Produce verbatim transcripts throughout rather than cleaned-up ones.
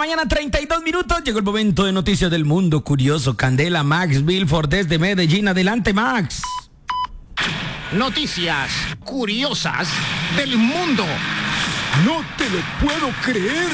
mañana, treinta y dos minutos. Llegó el momento de noticias del mundo curioso. Candela, Max Bilford desde Medellín. Adelante, Max. Noticias curiosas del mundo. No te lo puedo creer.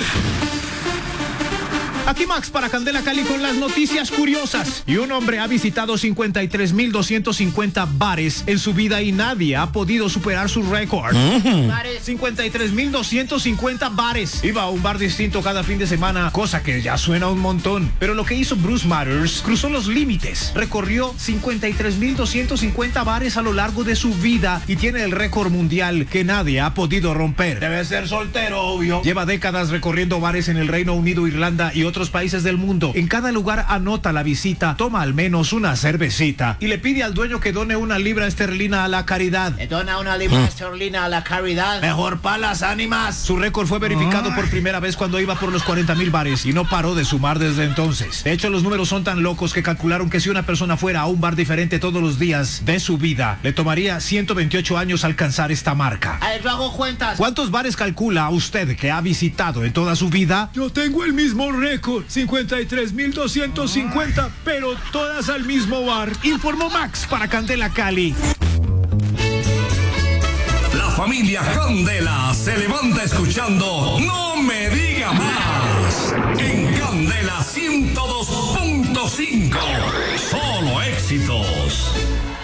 Aquí Max para Candela Cali con las noticias curiosas. Y un hombre ha visitado cincuenta y tres mil doscientos cincuenta bares en su vida y nadie ha podido superar su récord. Mm. cincuenta y tres mil doscientos cincuenta bares. Iba a un bar distinto cada fin de semana, cosa que ya suena un montón. Pero lo que hizo Bruce Matters cruzó los límites. Recorrió cincuenta y tres mil doscientos cincuenta bares a lo largo de su vida y tiene el récord mundial que nadie ha podido romper. Debe ser soltero, obvio. Lleva décadas recorriendo bares en el Reino Unido, Irlanda y otros países del mundo. En cada lugar anota la visita, toma al menos una cervecita y le pide al dueño que done una libra esterlina a la caridad. Le dona una libra esterlina a la caridad. Mejor para las ánimas. Su récord fue verificado por primera vez cuando iba por los cuarenta mil bares y no paró de sumar desde entonces. De hecho, los números son tan locos que calcularon que si una persona fuera a un bar diferente todos los días de su vida, le tomaría ciento veintiocho años alcanzar esta marca. A ver, yo hago cuentas. ¿Cuántos bares calcula usted que ha visitado en toda su vida? Yo tengo el mismo récord, cincuenta y tres mil doscientos cincuenta, pero todas al mismo bar. Informó Max para Candela Cali. La familia Candela se levanta escuchando No Me Diga Más en Candela ciento dos punto cinco. Solo éxitos.